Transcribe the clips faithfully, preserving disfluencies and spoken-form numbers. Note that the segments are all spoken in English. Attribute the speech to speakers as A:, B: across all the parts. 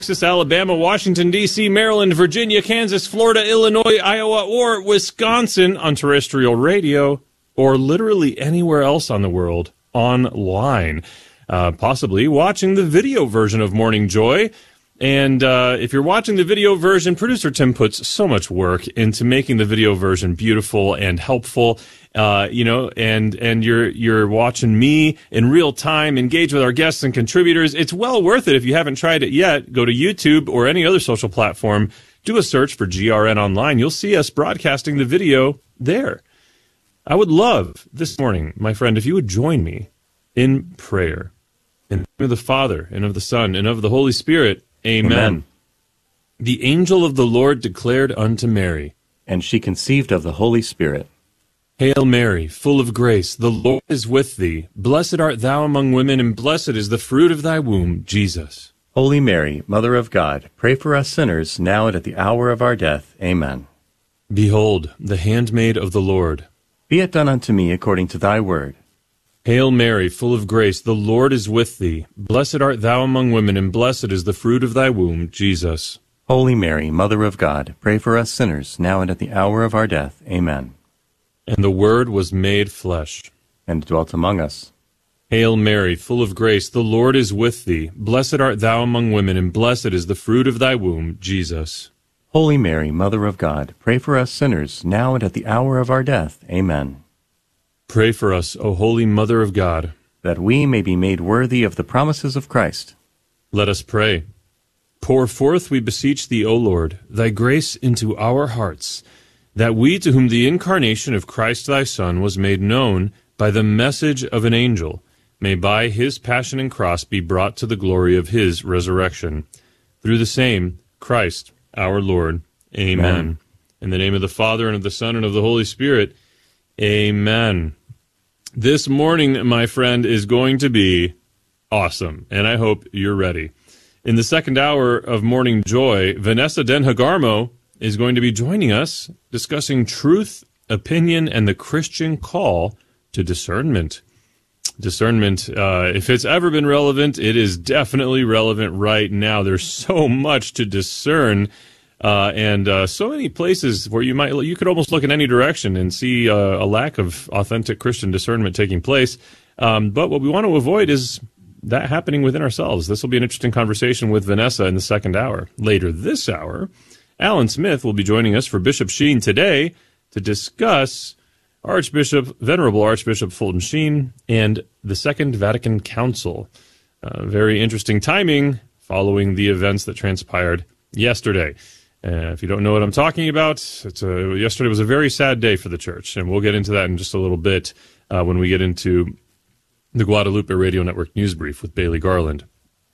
A: Texas, Alabama, Washington, D C, Maryland, Virginia, Kansas, Florida, Illinois, Iowa, or Wisconsin on terrestrial radio, or literally anywhere else on the world online. Uh, possibly watching the video version of Morning Joy. And uh, if you're watching the video version, producer Tim puts so much work into making the video version beautiful and helpful. Uh, you know, and and you're you're watching me in real time, engage with our guests and contributors. It's well worth it. If you haven't tried it yet, go to YouTube or any other social platform. Do a search for G R N Online. You'll see us broadcasting the video there. I would love this morning, my friend, if you would join me in prayer. In the name of the Father, and of the Son, and of the Holy Spirit. Amen. Amen. The angel of the Lord declared unto Mary,
B: and she conceived of the Holy Spirit.
A: Hail Mary, full of grace, the Lord is with thee. Blessed art thou among women, and blessed is the fruit of thy womb, Jesus.
B: Holy Mary, Mother of God, pray for us sinners, now and at the hour of our death. Amen.
A: Behold, the handmaid of the Lord.
B: Be it done unto me according to thy word.
A: Hail Mary, full of grace, the Lord is with thee. Blessed art thou among women, and blessed is the fruit of thy womb, Jesus.
B: Holy Mary, Mother of God, pray for us sinners, now and at the hour of our death. Amen.
A: And the Word was made flesh,
B: and dwelt among us.
A: Hail Mary, full of grace, the Lord is with thee. Blessed art thou among women, and blessed is the fruit of thy womb, Jesus.
B: Holy Mary, Mother of God, pray for us sinners, now and at the hour of our death. Amen.
A: Pray for us, O Holy Mother of God,
B: that we may be made worthy of the promises of Christ.
A: Let us pray. Pour forth, we beseech thee, O Lord, thy grace into our hearts, that we, to whom the incarnation of Christ thy Son was made known by the message of an angel, may by his passion and cross be brought to the glory of his resurrection. Through the same Christ our Lord. Amen. Amen. In the name of the Father, and of the Son, and of the Holy Spirit. Amen. This morning, my friend, is going to be awesome, and I hope you're ready. In the second hour of Morning Joy, Vanessa Den Hagarmo is going to be joining us discussing truth, opinion, and the Christian call to discernment. Discernment, uh, if it's ever been relevant, it is definitely relevant right now. There's so much to discern, uh, and uh, so many places where you might you could almost look in any direction and see uh, a lack of authentic Christian discernment taking place. Um, but what we want to avoid is that happening within ourselves. This will be an interesting conversation with Vanessa in the second hour. Later this hour, Alan Smith will be joining us for Bishop Sheen today to discuss Archbishop, Venerable Archbishop Fulton Sheen and the Second Vatican Council. Uh, very interesting timing following the events that transpired yesterday. Uh, if you don't know what I'm talking about, it's a, yesterday was a very sad day for the church, and we'll get into that in just a little bit uh, when we get into the Guadalupe Radio Network News Brief with Bailey Garland.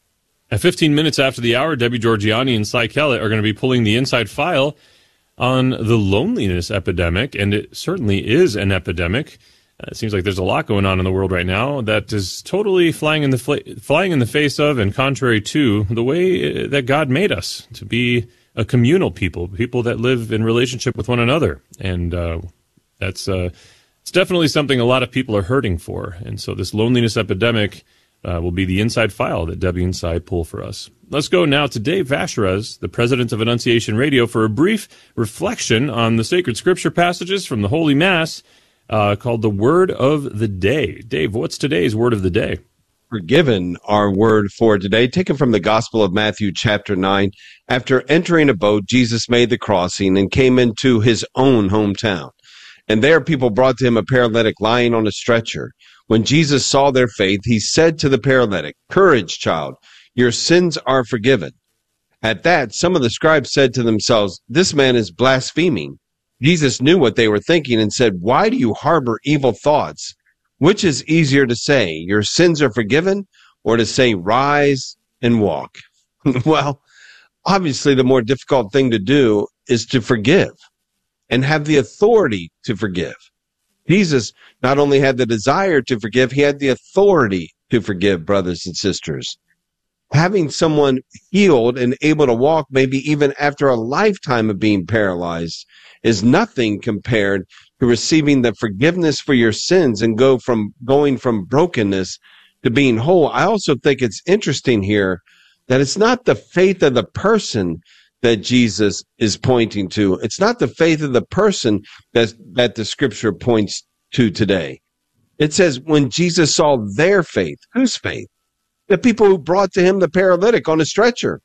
A: At fifteen minutes after the hour, Debbie Georgiani and Cy Kellett are going to be pulling the inside file on the loneliness epidemic, and it certainly is an epidemic. Uh, it seems like there's a lot going on in the world right now that is totally flying in the fl- flying in the face of and contrary to the way that God made us to be a communal people, people that live in relationship with one another, and uh, that's uh, it's definitely something a lot of people are hurting for. And so this loneliness epidemic Uh, will be the inside file that Debbie and Cy pull for us. Let's go now to Dave Vacherez, the president of Annunciation Radio, for a brief reflection on the sacred scripture passages from the Holy Mass uh, called the Word of the Day. Dave, what's today's Word of the Day?
C: Forgiven, our word for today, taken from the Gospel of Matthew, chapter nine. After entering a boat, Jesus made the crossing and came into his own hometown. And there people brought to him a paralytic lying on a stretcher. When Jesus saw their faith, he said to the paralytic, "Courage, child, your sins are forgiven." At that, some of the scribes said to themselves, "This man is blaspheming." Jesus knew what they were thinking and said, "Why do you harbor evil thoughts? Which is easier to say, 'Your sins are forgiven,' or to say, 'Rise and walk'?" Well, obviously the more difficult thing to do is to forgive and have the authority to forgive. Jesus not only had the desire to forgive, he had the authority to forgive, brothers and sisters. Having someone healed and able to walk, maybe even after a lifetime of being paralyzed, is nothing compared to receiving the forgiveness for your sins and go from going from brokenness to being whole. I also think it's interesting here that it's not the faith of the person that Jesus is pointing to. It's not the faith of the person that, that the scripture points to today. It says when Jesus saw their faith. Whose faith? The people who brought to him the paralytic on a stretcher.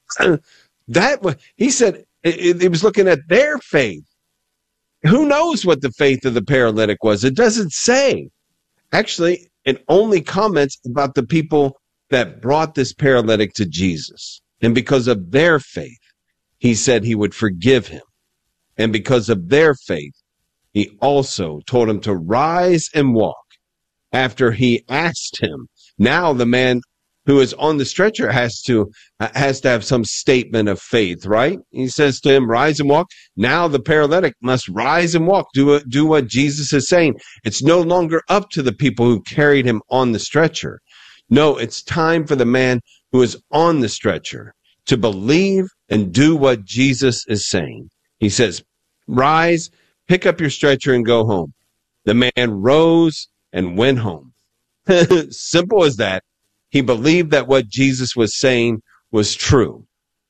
C: That he said he was looking at their faith. Who knows what the faith of the paralytic was? It doesn't say. Actually, it only comments about the people that brought this paralytic to Jesus. And because of their faith, he said he would forgive him. And because of their faith, he also told him to rise and walk. After he asked him, now the man who is on the stretcher has to has to have some statement of faith, right? He says to him, rise and walk. Now the paralytic must rise and walk, do, do what Jesus is saying. It's no longer up to the people who carried him on the stretcher. No, it's time for the man who is on the stretcher to believe and do what Jesus is saying. He says, rise, pick up your stretcher and go home. The man rose and went home. Simple as that. He believed that what Jesus was saying was true.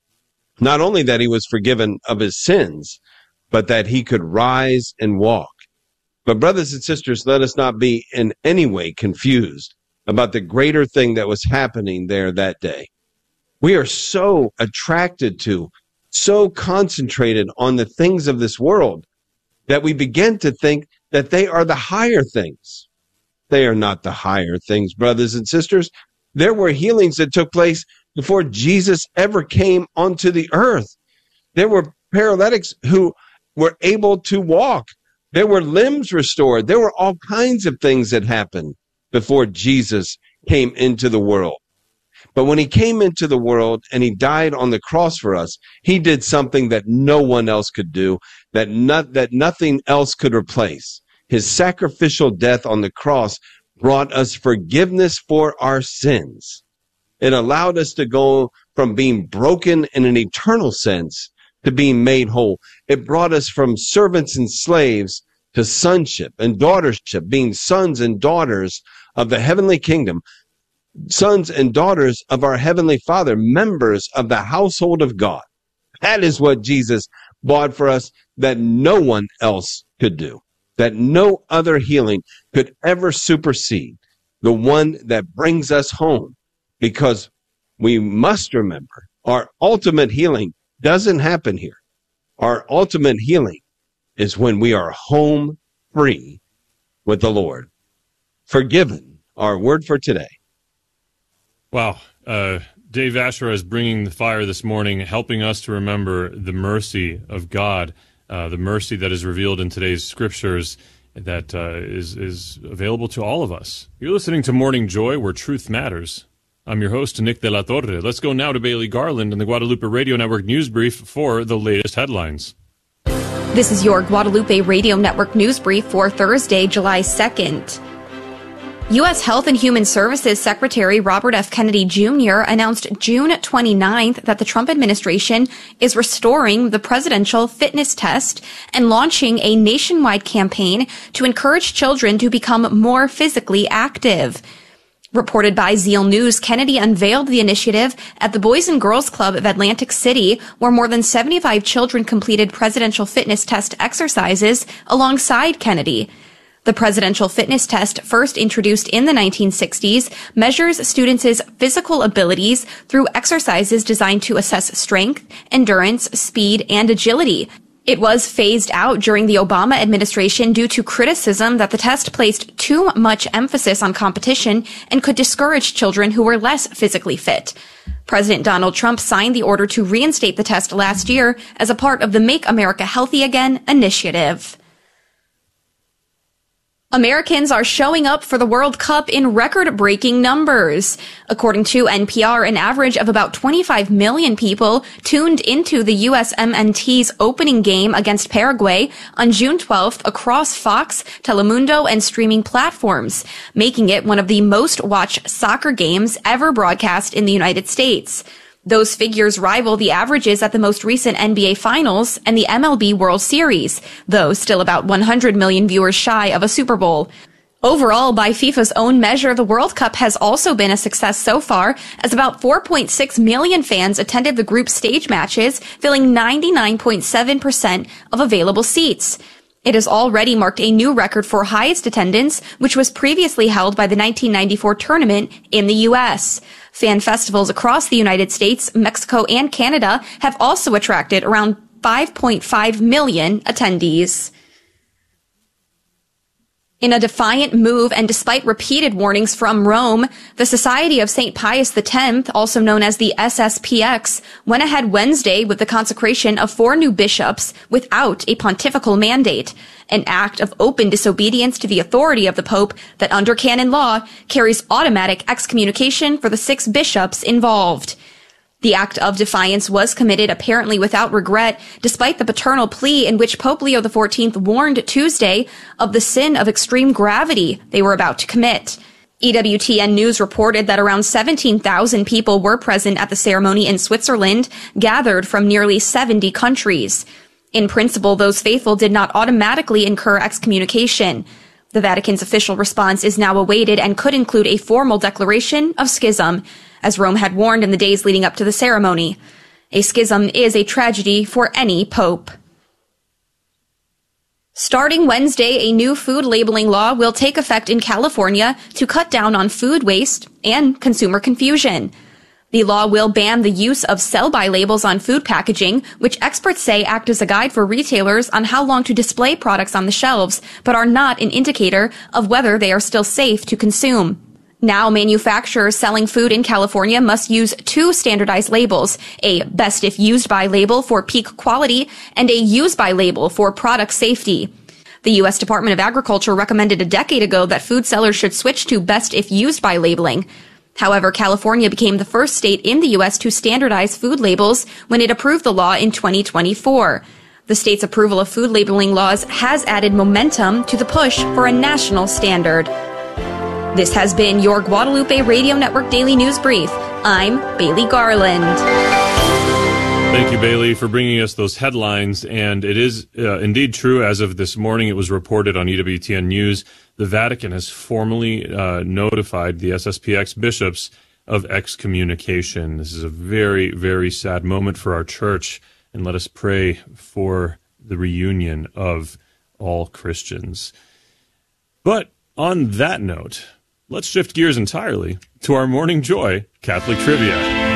C: Not only that he was forgiven of his sins, but that he could rise and walk. But brothers and sisters, let us not be in any way confused about the greater thing that was happening there that day. We are so attracted to, so concentrated on the things of this world that we begin to think that they are the higher things. They are not the higher things, brothers and sisters. There were healings that took place before Jesus ever came onto the earth. There were paralytics who were able to walk. There were limbs restored. There were all kinds of things that happened before Jesus came into the world. But when he came into the world and he died on the cross for us, he did something that no one else could do, that not, that nothing else could replace. His sacrificial death on the cross brought us forgiveness for our sins. It allowed us to go from being broken in an eternal sense to being made whole. It brought us from servants and slaves to sonship and daughtership, being sons and daughters of the heavenly kingdom, sons and daughters of our heavenly Father, members of the household of God. That is what Jesus bought for us that no one else could do, that no other healing could ever supersede, the one that brings us home. Because we must remember, our ultimate healing doesn't happen here. Our ultimate healing is when we are home free with the Lord. Forgiven, our word for today.
A: Wow. Uh, Dave Asher is bringing the fire this morning, helping us to remember the mercy of God, uh, the mercy that is revealed in today's scriptures that uh, is, is available to all of us. You're listening to Morning Joy, where truth matters. I'm your host, Nick de la Torre. Let's go now to Bailey Garland and the Guadalupe Radio Network News Brief for the latest headlines.
D: This is your Guadalupe Radio Network News Brief for Thursday, July second. U S Health and Human Services Secretary Robert F. Kennedy Junior announced June twenty-ninth that the Trump administration is restoring the presidential fitness test and launching a nationwide campaign to encourage children to become more physically active. Reported by Zeal News, Kennedy unveiled the initiative at the Boys and Girls Club of Atlantic City, where more than seventy-five children completed presidential fitness test exercises alongside Kennedy. The presidential fitness test, first introduced in the nineteen sixties, measures students' physical abilities through exercises designed to assess strength, endurance, speed, and agility. It was phased out during the Obama administration due to criticism that the test placed too much emphasis on competition and could discourage children who were less physically fit. President Donald Trump signed the order to reinstate the test last year as a part of the Make America Healthy Again initiative. Americans are showing up for the World Cup in record-breaking numbers. According to N P R, an average of about twenty-five million people tuned into the U S M N T's opening game against Paraguay on June twelfth across Fox, Telemundo, and streaming platforms, making it one of the most-watched soccer games ever broadcast in the United States. Those figures rival the averages at the most recent N B A Finals and the M L B World Series, though still about one hundred million viewers shy of a Super Bowl. Overall, by FIFA's own measure, the World Cup has also been a success so far, as about four point six million fans attended the group stage matches, filling ninety-nine point seven percent of available seats. It has already marked a new record for highest attendance, which was previously held by the nineteen ninety-four tournament in the U S. Fan festivals across the United States, Mexico, and Canada have also attracted around five point five million attendees. In a defiant move and despite repeated warnings from Rome, the Society of Saint Pius X, also known as the S S P X, went ahead Wednesday with the consecration of four new bishops without a pontifical mandate, an act of open disobedience to the authority of the Pope that under canon law carries automatic excommunication for the six bishops involved. The act of defiance was committed apparently without regret, despite the paternal plea in which Pope Leo the fourteenth warned Tuesday of the sin of extreme gravity they were about to commit. E W T N News reported that around seventeen thousand people were present at the ceremony in Switzerland, gathered from nearly seventy countries. In principle, those faithful did not automatically incur excommunication. The Vatican's official response is now awaited and could include a formal declaration of schism, as Rome had warned in the days leading up to the ceremony. A schism is a tragedy for any pope. Starting Wednesday, a new food labeling law will take effect in California to cut down on food waste and consumer confusion. The law will ban the use of sell-by labels on food packaging, which experts say act as a guide for retailers on how long to display products on the shelves, but are not an indicator of whether they are still safe to consume. Now, manufacturers selling food in California must use two standardized labels, a best if used by label for peak quality and a use by label for product safety. The U S Department of Agriculture recommended a decade ago that food sellers should switch to best if used by labeling. However, California became the first state in the U S to standardize food labels when it approved the law in twenty twenty-four. The state's approval of food labeling laws has added momentum to the push for a national standard. This has been your Guadalupe Radio Network Daily News Brief. I'm Bailey Garland.
A: Thank you, Bailey, for bringing us those headlines. And it is uh, indeed true. As of this morning, it was reported on E W T N News. The Vatican has formally uh, notified the S S P X bishops of excommunication. This is a very, very sad moment for our church. And let us pray for the reunion of all Christians. But on that note, let's shift gears entirely to our Morning Joy Catholic Trivia.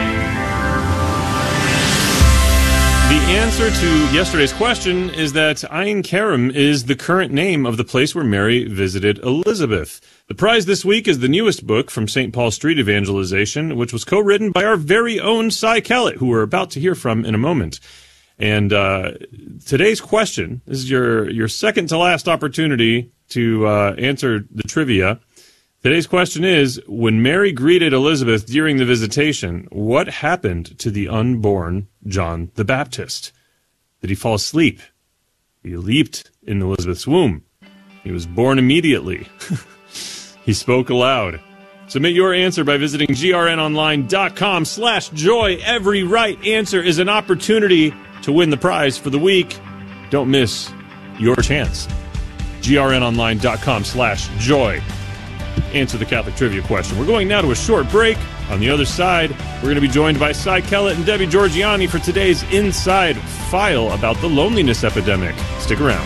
A: The answer to yesterday's question is that Ein Kerem is the current name of the place where Mary visited Elizabeth. The prize this week is the newest book from Saint Paul Street Evangelization, which was co-written by our very own Cy Kellett, who we're about to hear from in a moment. And uh, today's question, this is your, your second to last opportunity to uh, answer the trivia. Today's question is, when Mary greeted Elizabeth during the visitation, what happened to the unborn John the Baptist? Did he fall asleep? He leaped in Elizabeth's womb. He was born immediately. He spoke aloud. Submit your answer by visiting grnonline.com slash joy. Every right answer is an opportunity to win the prize for the week. Don't miss your chance. grnonline.com slash joy. Answer the Catholic trivia question. We're going now to a short break. On the other side, we're going to be joined by Cy Kellett and Debbie Georgiani for today's Inside File about the loneliness epidemic. Stick around.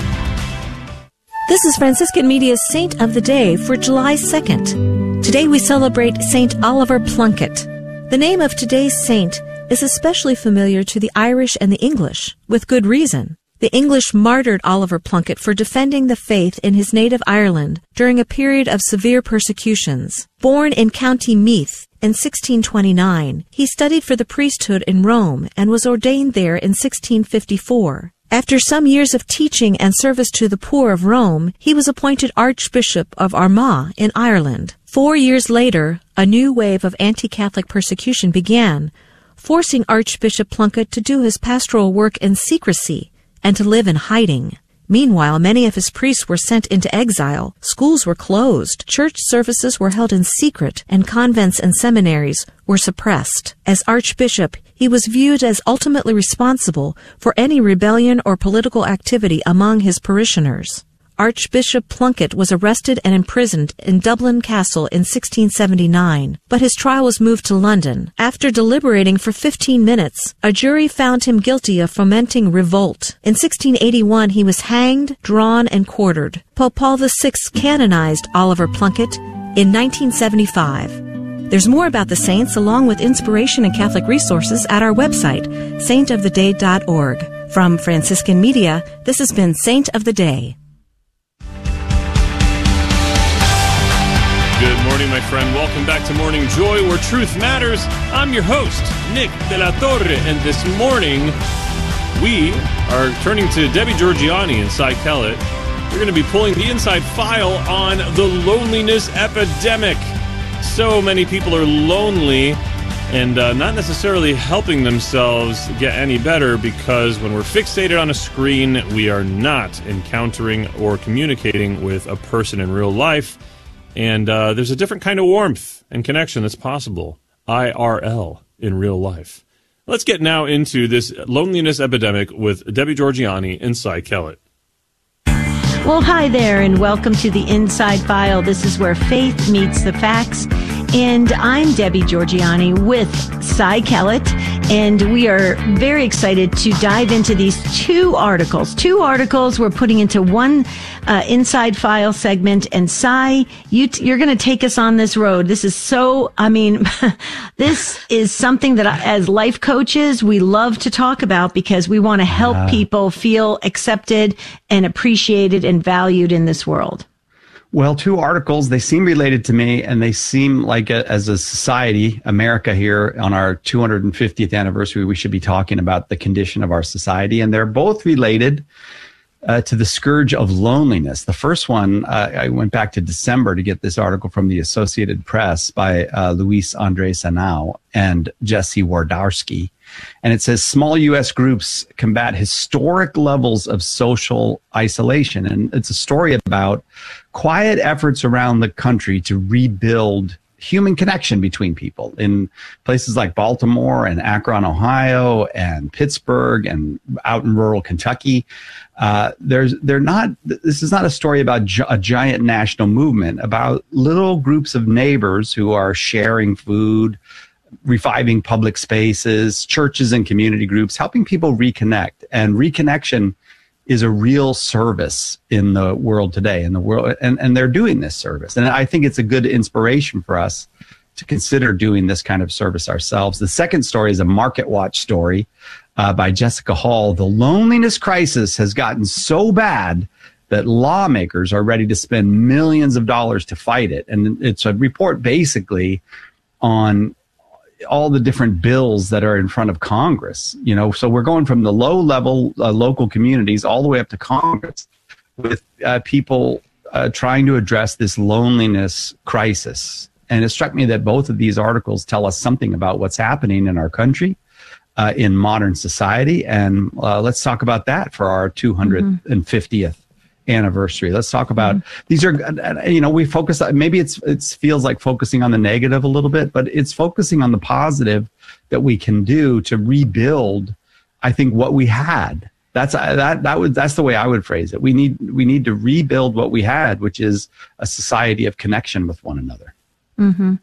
E: This is Franciscan Media's Saint of the Day for July second. Today we celebrate Saint Oliver Plunkett. The name of today's saint is especially familiar to the Irish and the English, with good reason. The English martyred Oliver Plunkett for defending the faith in his native Ireland during a period of severe persecutions. Born in County Meath in sixteen twenty-nine, he studied for the priesthood in Rome and was ordained there in sixteen fifty-four. After some years of teaching and service to the poor of Rome, he was appointed Archbishop of Armagh in Ireland. Four years later, a new wave of anti-Catholic persecution began, forcing Archbishop Plunkett to do his pastoral work in secrecy and to live in hiding. Meanwhile, many of his priests were sent into exile, schools were closed, church services were held in secret, and convents and seminaries were suppressed. As archbishop, he was viewed as ultimately responsible for any rebellion or political activity among his parishioners. Archbishop Plunkett was arrested and imprisoned in Dublin Castle in sixteen seventy-nine, but his trial was moved to London. After deliberating for fifteen minutes, a jury found him guilty of fomenting revolt. In sixteen eighty-one, he was hanged, drawn, and quartered. Pope Paul the Sixth canonized Oliver Plunkett in nineteen seventy-five. There's more about the saints along with inspiration and Catholic resources at our website, saint of the day dot org. From Franciscan Media, this has been Saint of the Day.
A: Good morning, my friend. Welcome back to Morning Joy, where truth matters. I'm your host, Nick De La Torre, and this morning we are turning to Debbie Georgianni and Cy Kellett. We're going to be pulling the inside file on the loneliness epidemic. So many people are lonely and uh, not necessarily helping themselves get any better, because when we're fixated on a screen, we are not encountering or communicating with a person in real life. And uh, there's a different kind of warmth and connection that's possible, I R L, in real life. Let's get now into this loneliness epidemic with Debbie Georgianni and Cy Kellett.
F: Well, hi there, and welcome to the Inside File. This is where faith meets the facts. And I'm Debbie Georgianni with Cy Kellett, and we are very excited to dive into these two articles. Two articles we're putting into one uh, Inside File segment. And Cy, you t- you're going to take us on this road. This is so, I mean, this is something that as life coaches, we love to talk about, because we want to help yeah. people feel accepted and appreciated and valued in this world.
G: Well, two articles, they seem related to me, and they seem like a, as a society, America here, on our two hundred fiftieth anniversary, we should be talking about the condition of our society. And they're both related uh, to the scourge of loneliness. The first one, uh, I went back to December to get this article from the Associated Press by uh, Luis Andre Sanau and Jesse Wardarski. And it says small U S groups combat historic levels of social isolation. And it's a story about quiet efforts around the country to rebuild human connection between people in places like Baltimore and Akron, Ohio, and Pittsburgh, and out in rural Kentucky. Uh, there's, they're not, this is not a story about gi- a giant national movement, about little groups of neighbors who are sharing food, reviving public spaces, churches and community groups, helping people reconnect. And reconnection is a real service in the world today, in the world, and, and they're doing this service. And I think it's a good inspiration for us to consider doing this kind of service ourselves. The second story is a Market Watch story uh, by Jessica Hall. The loneliness crisis has gotten so bad that lawmakers are ready to spend millions of dollars to fight it. And it's a report basically on all the different bills that are in front of Congress, you know, so we're going from the low level uh, local communities all the way up to Congress with uh, people uh, trying to address this loneliness crisis. And it struck me that both of these articles tell us something about what's happening in our country, uh, in modern society. And uh, let's talk about that for our two hundred fiftieth mm-hmm. anniversary. Let's talk about mm-hmm. these are, you know, we focus, maybe it's, it feels like focusing on the negative a little bit, but it's focusing on the positive that we can do to rebuild, I think, what we had. That's, that, that would, that's the way I would phrase it. We need, we need to rebuild what we had, which is a society of connection with one another.
F: Mm-hmm.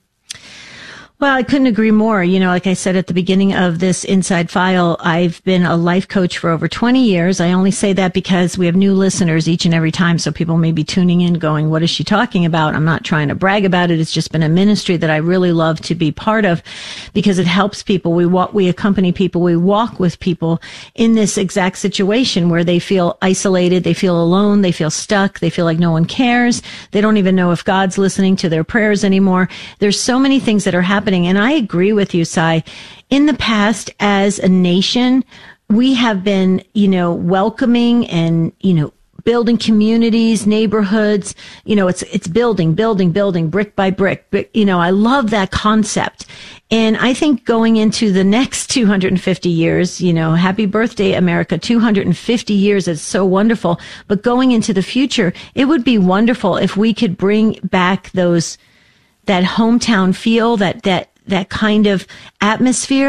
F: Well, I couldn't agree more. You know, like I said at the beginning of this Inside File, I've been a life coach for over twenty years. I only say that because we have new listeners each and every time. So people may be tuning in going, what is she talking about? I'm not trying to brag about it. It's just been a ministry that I really love to be part of, because it helps people. We walk, we accompany people. We walk with people in this exact situation where they feel isolated. They feel alone. They feel stuck. They feel like no one cares. They don't even know if God's listening to their prayers anymore. There's so many things that are happening. And I agree with you, Cy. In the past, as a nation, we have been, you know, welcoming and, you know, building communities, neighborhoods. You know, it's, it's building, building, building, brick by brick. But, you know, I love that concept. And I think going into the next two hundred fifty years, you know, happy birthday, America, two hundred fifty years. It's so wonderful. But going into the future, it would be wonderful if we could bring back those, that hometown feel, that, that, that kind of atmosphere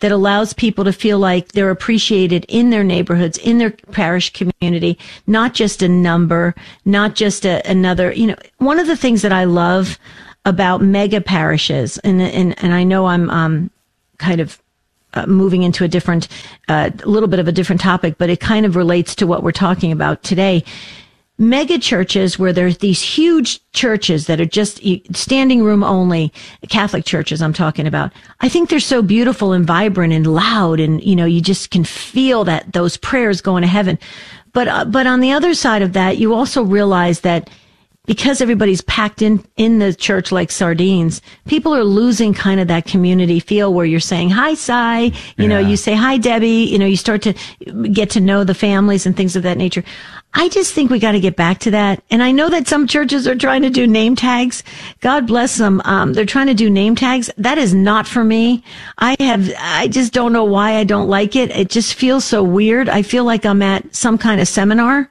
F: that allows people to feel like they're appreciated in their neighborhoods, in their parish community, not just a number, not just a, another, you know, one of the things that I love about mega parishes, and, and, and I know I'm, um, kind of, Uh, moving into a different, a uh, little bit of a different topic, but it kind of relates to what we're talking about today. Mega churches, where there's these huge churches that are just standing room only, Catholic churches I'm talking about. I think they're so beautiful and vibrant and loud, and you know, you just can feel that those prayers going to heaven. But uh, but on the other side of that, you also realize that because everybody's packed in, in the church like sardines, people are losing kind of that community feel where you're saying, hi, Cy, you yeah. know, you say, hi, Debbie, you know, you start to get to know the families and things of that nature. I just think we got to get back to that. And I know that some churches are trying to do name tags. God bless them. Um, they're trying to do name tags. That is not for me. I have, I just don't know why I don't like it. It just feels so weird. I feel like I'm at some kind of seminar.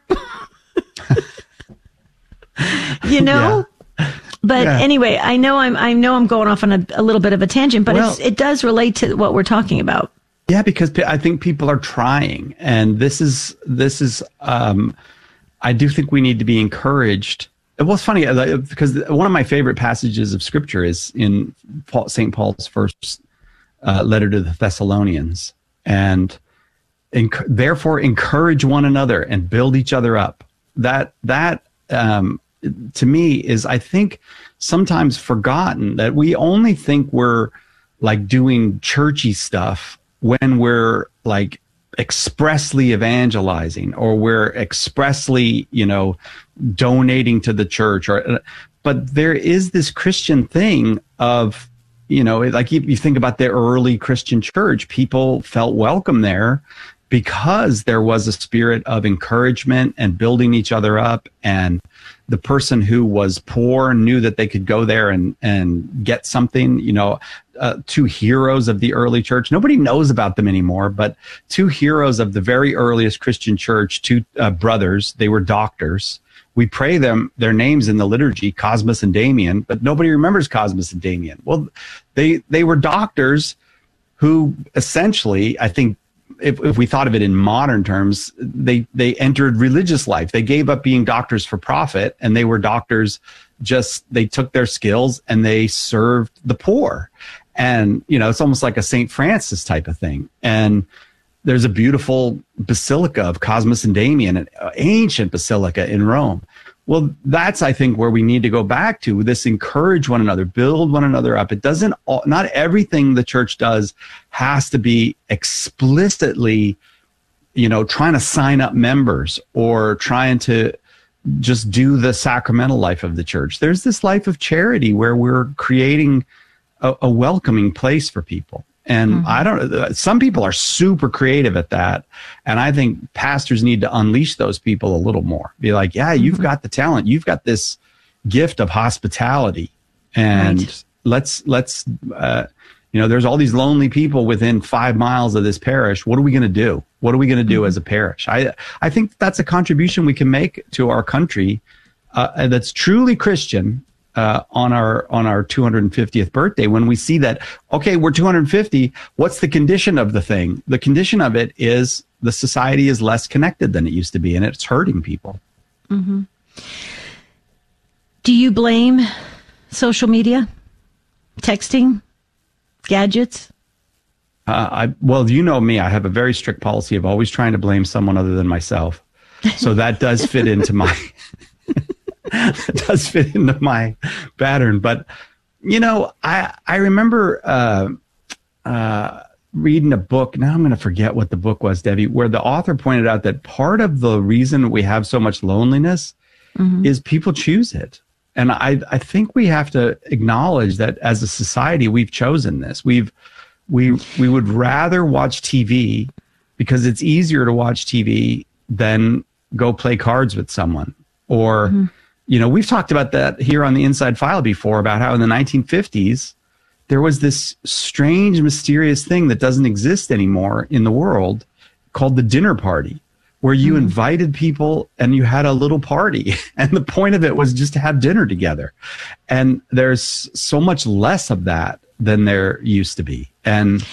F: You know, yeah. but yeah. anyway, I know I'm, I know I'm going off on a, a little bit of a tangent, but well, it's, it does relate to what we're talking about.
G: Yeah, because I think people are trying, and this is, this is, um, I do think we need to be encouraged. Well, it's funny because one of my favorite passages of scripture is in Paul, Saint Paul's first uh, letter to the Thessalonians, and enc- therefore encourage one another and build each other up. That, that, um, to me is, I think, sometimes forgotten, that we only think we're like doing churchy stuff when we're like expressly evangelizing, or we're expressly, you know, donating to the church, or, but there is this Christian thing of, you know, like you, you think about the early Christian church, people felt welcome there because there was a spirit of encouragement and building each other up, and the person who was poor knew that they could go there and, and get something. You know, uh, two heroes of the early church. Nobody knows about them anymore, but two heroes of the very earliest Christian church, two uh, brothers, they were doctors. We pray them, their names in the liturgy, Cosmas and Damian, but nobody remembers Cosmas and Damian. Well, they, they were doctors who essentially, I think, If, if we thought of it in modern terms, they, they entered religious life. They gave up being doctors for profit, and they were doctors just, they took their skills and they served the poor. And, you know, it's almost like a Saint Francis type of thing. And there's a beautiful basilica of Cosmas and Damian, an ancient basilica in Rome. Well, that's, I think, where we need to go back to this: encourage one another, build one another up. It doesn't, all, not everything the church does has to be explicitly, you know, trying to sign up members or trying to just do the sacramental life of the church. There's this life of charity where we're creating a, a welcoming place for people. And mm-hmm. I don't, some people are super creative at that. And I think pastors need to unleash those people a little more. Be like, yeah, you've mm-hmm. got the talent. You've got this gift of hospitality. And right. let's, let's, uh, you know, there's all these lonely people within five miles of this parish. What are we going to do? What are we going to do mm-hmm. as a parish? I, I think that's a contribution we can make to our country uh, that's truly Christian. Uh, on our on our two hundred fiftieth birthday, when we see that, okay, we're two hundred fifty, what's the condition of the thing? The condition of it is the society is less connected than it used to be, and it's hurting people.
F: Mm-hmm. Do you blame social media, texting, gadgets?
G: Uh, I, well, you know me, I have a very strict policy of always trying to blame someone other than myself. So that does fit into my... That does fit into my pattern. But, you know, I I remember uh, uh, reading a book. Now I'm going to forget what the book was, Debbie, where the author pointed out that part of the reason we have so much loneliness mm-hmm. is people choose it. And I, I think we have to acknowledge that as a society, we've chosen this. We've we we would rather watch T V because it's easier to watch T V than go play cards with someone. Or, mm-hmm. you know, we've talked about that here on the Inside File before, about how in the nineteen fifties, there was this strange, mysterious thing that doesn't exist anymore in the world called the dinner party, where you mm-hmm. invited people and you had a little party. And the point of it was just to have dinner together. And there's so much less of that than there used to be. And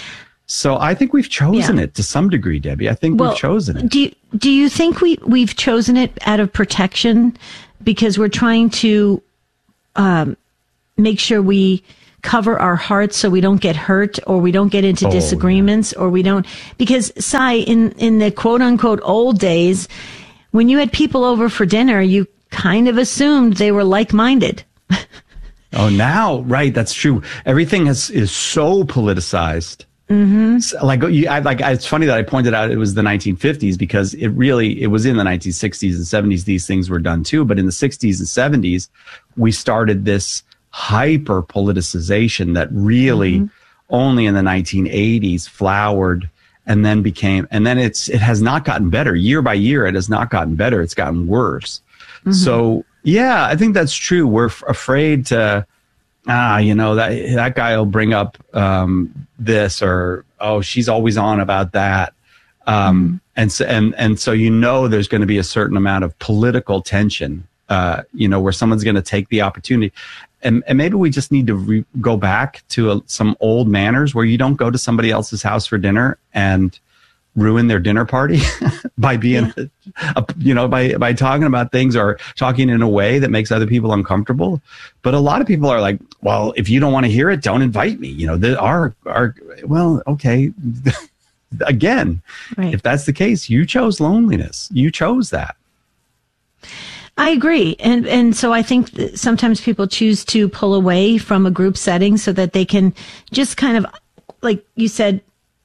G: So I think we've chosen
F: Yeah.
G: it to some degree, Debbie. I think
F: Well,
G: we've chosen it.
F: Do you, do you think we, we've chosen it out of protection because we're trying to um, make sure we cover our hearts so we don't get hurt or we don't get into
G: Oh,
F: disagreements or we don't, because Cy, in, in the quote unquote old days, when you had people over for dinner, you kind of assumed they were like-minded.
G: Oh, now, right. That's true. Everything is, is so politicized. Mm-hmm. So, like, you, I, like, it's funny that I pointed out it was the nineteen fifties because it really, it was in the nineteen sixties and seventies. These things were done too. But in the sixties and seventies, we started this hyper politicization that really mm-hmm. only in the nineteen eighties flowered and then became, and then it's, it has not gotten better year by year. It has not gotten better. It's gotten worse. Mm-hmm. So yeah, I think that's true. We're f- afraid to, ah, you know, that, that guy will bring up, um, this or, oh, she's always on about that. Um, mm-hmm. and so, and, and so, you know, there's going to be a certain amount of political tension, uh, you know, where someone's going to take the opportunity. And, and maybe we just need to re- go back to a, some old manners where you don't go to somebody else's house for dinner and ruin their dinner party by being, yeah. a, a, you know, by, by talking about things or talking in a way that makes other people uncomfortable. But a lot of people are like, well, if you don't want to hear it, don't invite me. You know, the, our, our, well, okay. Again, right. If that's the case, you chose loneliness. You chose that.
F: I agree. And, and so I think that sometimes people choose to pull away from a group setting so that they can just kind of, like you said,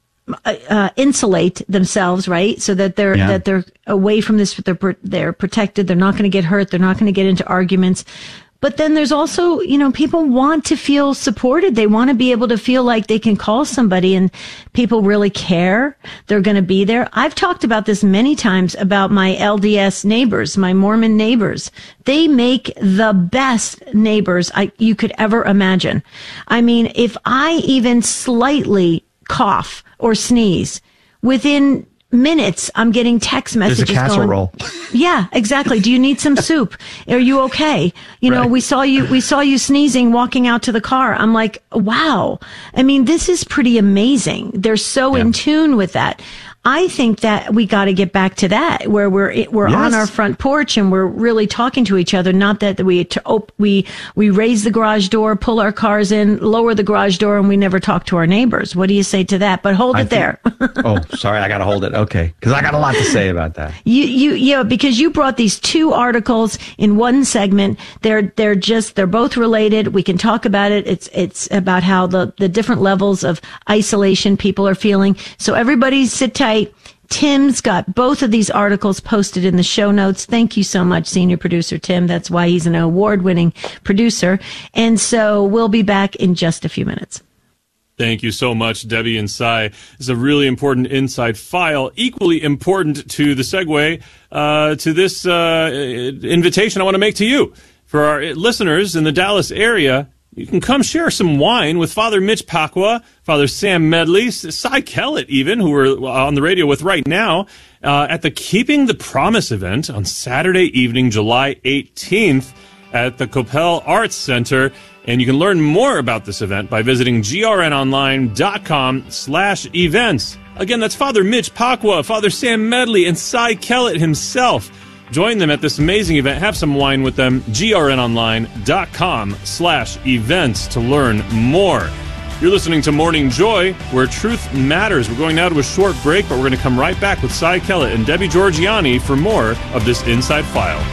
F: Uh, insulate themselves, right? So that they're yeah. that they're away from this. They're they're protected. They're not going to get hurt. They're not going to get into arguments. But then there's also, you know, people want to feel supported. They want to be able to feel like they can call somebody and people really care. They're going to be there. I've talked about this many times about my L D S neighbors, my Mormon neighbors. They make the best neighbors I, you could ever imagine. I mean, if I even slightly cough or sneeze, within minutes I'm getting text messages.
G: There's a casserole.
F: Going, yeah, exactly. Do you need some soup? Are you okay? You know,
G: right.
F: we saw you, we saw you sneezing walking out to the car. I'm like, wow. I mean, this is pretty amazing. They're so yeah. in tune with that. I think that we got to get back to that, where we're we're yes. on our front porch and we're really talking to each other. Not that we to op- we we raise the garage door, pull our cars in, lower the garage door, and we never talk to our neighbors. What do you say to that? But hold I it think, there.
G: Oh, sorry, I got to hold it. Okay, because I got a lot to say about that.
F: You you yeah, because you brought these two articles in one segment. They're they're just they're both related. We can talk about it. It's it's about how the the different levels of isolation people are feeling. So everybody sit tight. Tim's got both of these articles posted in the show notes. Thank you so much, senior producer Tim. That's why he's an award-winning producer. And so we'll be back in just a few minutes.
A: Thank you so much, Debbie and Cy. It's a really important inside file, equally important to the segue uh, to this uh, invitation I want to make to you. For our listeners in the Dallas area, you can come share some wine with Father Mitch Pacwa, Father Sam Medley, Cy Kellett even, who we're on the radio with right now, uh, at the Keeping the Promise event on Saturday evening, July eighteenth at the Coppell Arts Center. And you can learn more about this event by visiting grnonline.com slash events. Again, that's Father Mitch Pacwa, Father Sam Medley, and Cy Kellett himself. Join them at this amazing event. Have some wine with them. grnonline.com slash events to learn more. You're listening to Morning Joy, where truth matters. We're going now to a short break, but we're going to come right back with Cy Kellett and Debbie Georgianni for more of this Inside File.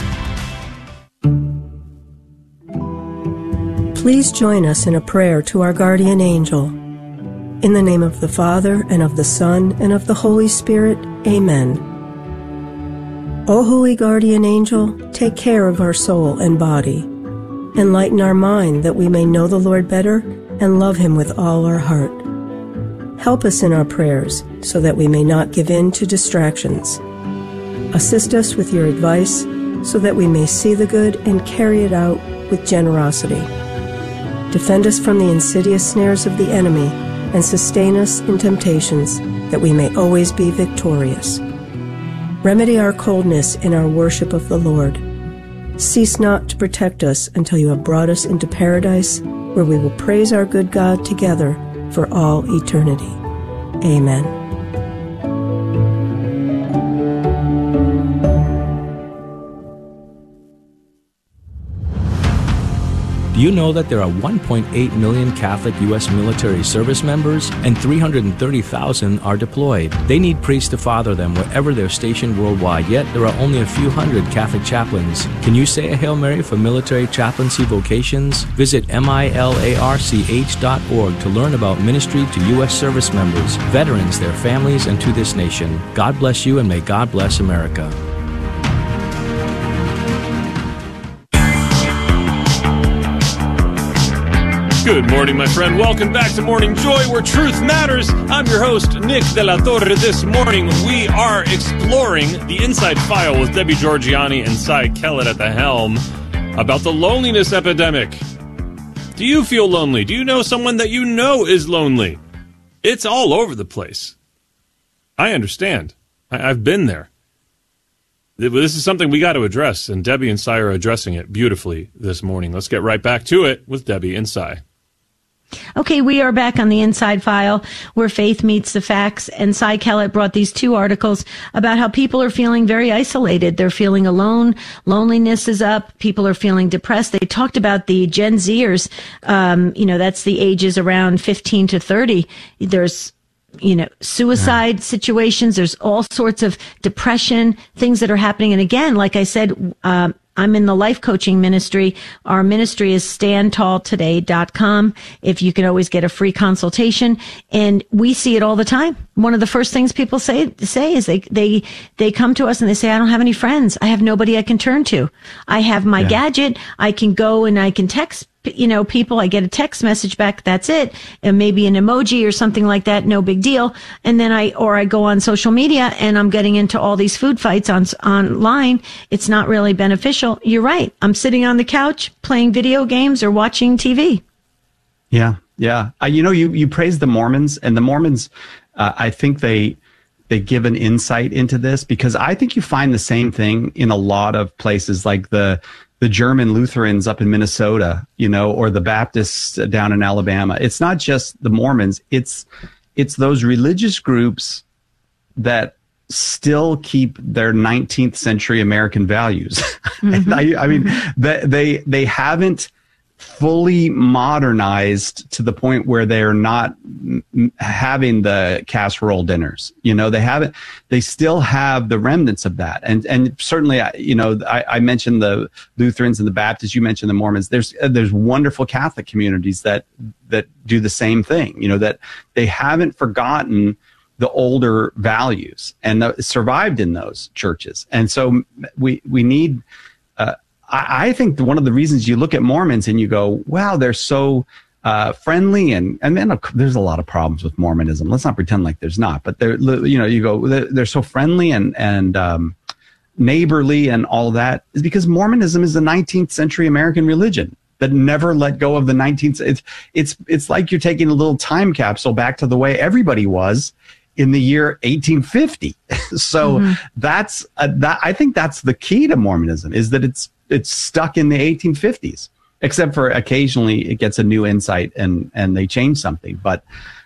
H: Please join us in a prayer to our guardian angel. In the name of the Father, and of the Son, and of the Holy Spirit, amen. O holy guardian angel, take care of our soul and body. Enlighten our mind that we may know the Lord better and love him with all our heart. Help us in our prayers so that we may not give in to distractions. Assist us with your advice so that we may see the good and carry it out with generosity. Defend us from the insidious snares of the enemy and sustain us in temptations that we may always be victorious. Remedy our coldness in our worship of the Lord. Cease not to protect us until you have brought us into paradise, where we will praise our good God together for all eternity. Amen.
I: Do you know that there are one point eight million Catholic U S military service members and three hundred thirty thousand are deployed? They need priests to father them wherever they're stationed worldwide, yet there are only a few hundred Catholic chaplains. Can you say a Hail Mary for military chaplaincy vocations? Visit milarch dot org to learn about ministry to U S service members, veterans, their families, and to this nation. God bless you, and may God bless America.
A: Good morning, my friend. Welcome back to Morning Joy, where truth matters. I'm your host, Nick De La Torre. This morning, we are exploring the Inside File with Debbie Georgianni and Cy Kellett at the helm about the loneliness epidemic. Do you feel lonely? Do you know someone that you know is lonely? It's all over the place. I understand. I- I've been there. This is something we got to address, and Debbie and Cy are addressing it beautifully this morning. Let's get right back to it with Debbie and Cy.
F: Okay, we are back on the Inside File, where faith meets the facts. And Cy Kellett brought these two articles about how people are feeling very isolated. They're feeling alone. Loneliness is up. People are feeling depressed. They talked about the Gen Zers. Um, you know, that's the ages around fifteen to thirty. There's, you know, suicide yeah. situations. There's all sorts of depression, things that are happening. And again, like I said, um, I'm in the life coaching ministry. Our ministry is stand tall today dot com. If you can always get a free consultation, and we see it all the time. One of the first things people say say is they they they come to us and they say, I don't have any friends. I have nobody I can turn to. I have my yeah. gadget. I can go and I can text, you know, people. I get a text message back. That's it. And maybe an emoji or something like that. No big deal. And then I, or I go on social media and I'm getting into all these food fights on, online. It's not really beneficial. You're right. I'm sitting on the couch playing video games or watching T V.
G: Yeah. Yeah. Uh, you know, you, you praise the Mormons, and the Mormons, uh, I think they, they give an insight into this, because I think you find the same thing in a lot of places, like the, the German Lutherans up in Minnesota, you know, or the Baptists down in Alabama. It's not just the Mormons. It's, it's those religious groups that still keep their nineteenth century American values. Mm-hmm. I, I mean, they, they, they haven't fully modernized to the point where they're not m- having the casserole dinners. You know, they haven't, they still have the remnants of that. And, and certainly, you know, I, I mentioned the Lutherans and the Baptists, you mentioned the Mormons. There's, there's wonderful Catholic communities that, that do the same thing, you know, that they haven't forgotten the older values and the, survived in those churches. And so we, we need, uh, I think one of the reasons you look at Mormons and you go, wow, they're so uh, friendly, and and then there's a lot of problems with Mormonism. Let's not pretend like there's not, but they're, you know, you go, they're, they're so friendly and and um, neighborly and all that, is because Mormonism is a nineteenth century American religion that never let go of the nineteenth. It's it's it's like you're taking a little time capsule back to the way everybody was in the year eighteen fifty. So mm-hmm. that's uh, that. I think that's the key to Mormonism, is that it's it's stuck in the eighteen fifties, except for occasionally it gets a new insight and, and they change something. But,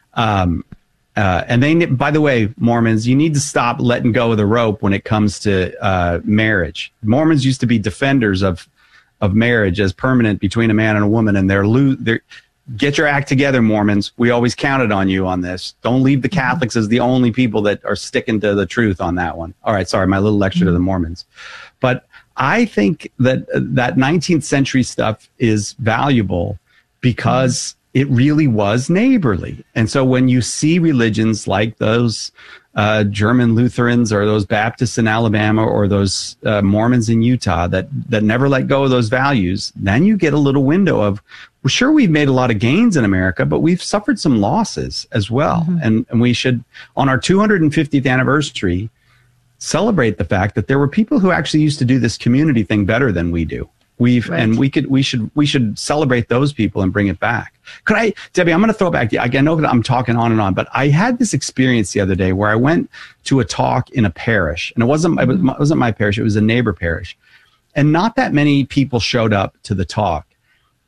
G: um, uh, and they, by the way, Mormons, you need to stop letting go of the rope when it comes to, uh, marriage. Mormons used to be defenders of, of marriage as permanent between a man and a woman, and they're, lo- they're, get your act together, Mormons. We always counted on you on this. Don't leave the Catholics as the only people that are sticking to the truth on that one. All right. Sorry. My little lecture mm-hmm. to the Mormons. But I think that uh, that nineteenth century stuff is valuable because mm-hmm. it really was neighborly. And so when you see religions like those uh, German Lutherans or those Baptists in Alabama or those uh, Mormons in Utah that, that never let go of those values, then you get a little window of, well, sure, we've made a lot of gains in America, but we've suffered some losses as well. Mm-hmm. And, and we should, on our two hundred fiftieth anniversary, celebrate the fact that there were people who actually used to do this community thing better than we do. We've, right. and we could, we should, we should celebrate those people and bring it back. Could I, Debbie, I'm going to throw it back to you. I know that I'm talking on and on, but I had this experience the other day where I went to a talk in a parish, and it wasn't, it wasn't my parish. It was a neighbor parish, and not that many people showed up to the talk.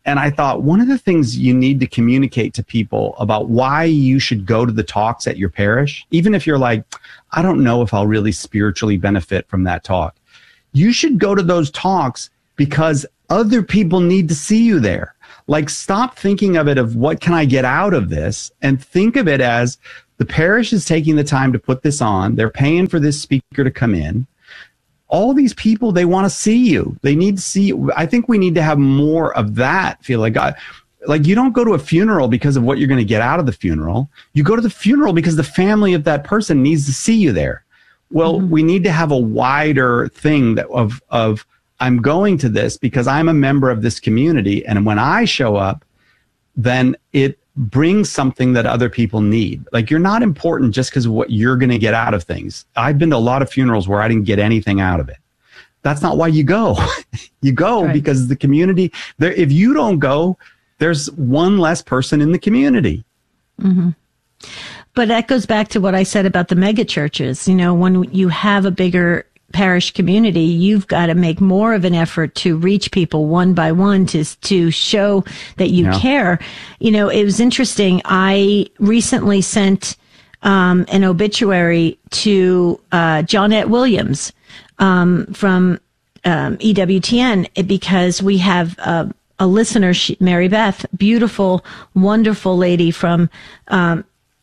G: And I thought one of the things you need to communicate to people about why you should go to the talks at your parish, even if you're like, I don't know if I'll really spiritually benefit from that talk. You should go to those talks because other people need to see you there. Like, stop thinking of it of what can I get out of this, and think of it as the parish is taking the time to put this on. They're paying for this speaker to come in. All these people, they want to see you. They need to see you. I think we need to have more of that feel like God. Like, you don't go to a funeral because of what you're going to get out of the funeral. You go to the funeral because the family of that person needs to see you there. Well, mm-hmm. we need to have a wider thing that of, of, I'm going to this because I'm a member of this community. And when I show up, then it brings something that other people need. Like, you're not important just because of what you're going to get out of things. I've been to a lot of funerals where I didn't get anything out of it. That's not why you go. You go right. because the community there. If you don't go, there's one less person in the community.
F: Mm-hmm. But that goes back to what I said about the mega churches. You know, when you have a bigger parish community, you've got to make more of an effort to reach people one by one to to show that you yeah. care. You know, it was interesting. I recently sent um, an obituary to uh, Johnette Williams um, from um, E W T N because we have uh, a listener, she, Mary Beth, beautiful, wonderful lady from um,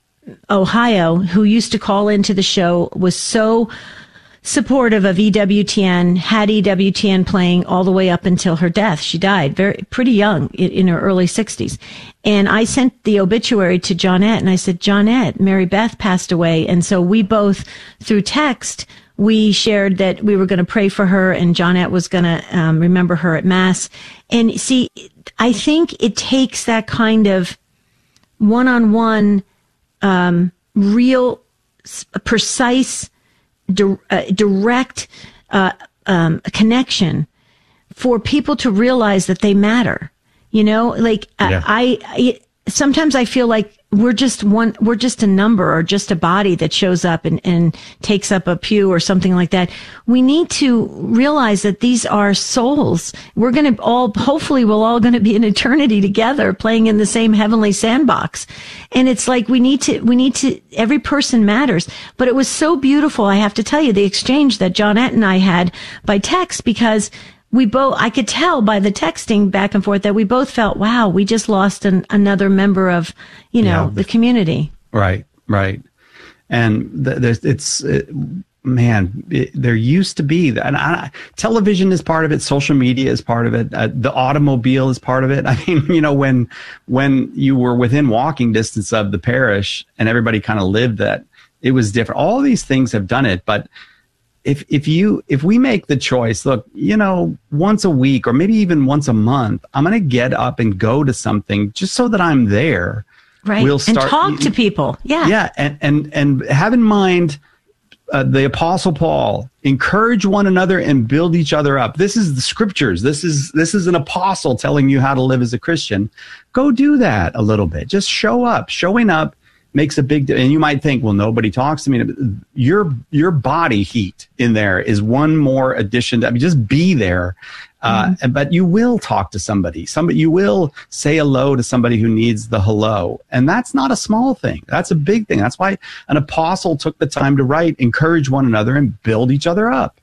F: Ohio, who used to call into the show, was so supportive of E W T N, had E W T N playing all the way up until her death. She died very pretty young, in, in her early sixties. And I sent the obituary to Johnette, and I said, Johnette, Mary Beth passed away. And so we both, through text, we shared that we were going to pray for her, and Johnette was going to um, remember her at Mass. And see, I think it takes that kind of one-on-one, um, real, precise, Di- uh, direct uh, um, connection for people to realize that they matter. You know, like yeah. I, I sometimes I feel like we're just one, we're just a number or just a body that shows up and, and takes up a pew or something like that. We need to realize that these are souls. We're going to all, hopefully we're all going to be in eternity together playing in the same heavenly sandbox. And it's like we need to, we need to, every person matters. But it was so beautiful, I have to tell you, the exchange that Johnette and I had by text, because we both, I could tell by the texting back and forth that we both felt, wow, we just lost an, another member of, you know, yeah. the community.
G: Right, right. And th- there's, it's, it, man, it, there used to be, and I, television is part of it. Social media is part of it. Uh, the automobile is part of it. I mean, you know, when, when you were within walking distance of the parish and everybody kind of lived that, it was different. All these things have done it, but If if you if we make the choice, look, you know, once a week or maybe even once a month, I'm going to get up and go to something just so that I'm there.
F: Right. We'll start, and talk to people. Yeah.
G: Yeah. And and and have in mind uh, the Apostle Paul, encourage one another and build each other up. This is the scriptures. This is this is an apostle telling you how to live as a Christian. Go do that a little bit. Just show up. Showing up makes a big, and you might think, well, nobody talks to me. Your your body heat in there is one more addition to, I mean, just be there. Uh, mm-hmm. But you will talk to somebody. Somebody, you will say hello to somebody who needs the hello. And that's not a small thing. That's a big thing. That's why an apostle took the time to write, encourage one another and build each other up.